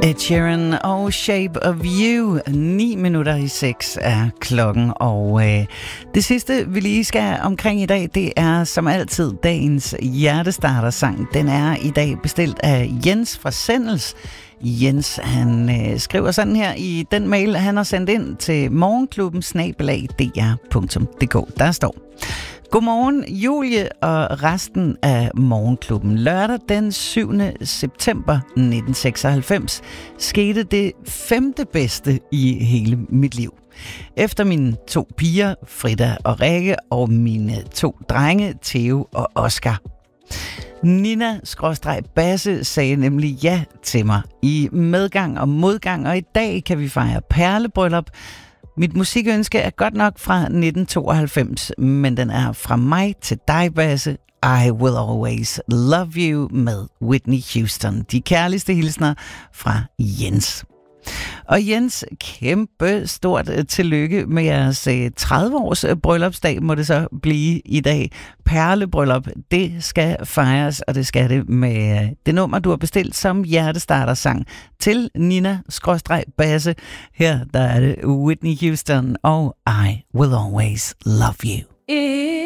Ed Sheeran og Shape of You. 6:09 er klokken, og det sidste, vi lige skal omkring i dag, det er som altid dagens hjertestartersang. Den er i dag bestilt af Jens fra Sendels. Jens, han skriver sådan her i den mail, han har sendt ind til morgenklubben@dr.dk. Der står: Godmorgen, Julie og resten af Morgenklubben. Lørdag den 7. september 1996 skete det 5. bedste i hele mit liv. Efter mine 2 piger, Frida og Rikke, og mine 2 drenge, Theo og Oscar. Nina-Basse sagde nemlig ja til mig i medgang og modgang, og i dag kan vi fejre perlebryllup. Mit musikønske er godt nok fra 1992, men den er fra mig til dig, Basse. I Will Always Love You med Whitney Houston. De kærligste hilsner fra Jens. Og Jens, kæmpe stort tillykke med jeres 30-års bryllupsdag, må det så blive i dag. Perlebryllup, det skal fejres, og det skal det med det nummer, du har bestilt som hjertestartersang til Nina-Basse. Her der er det Whitney Houston og I Will Always Love You.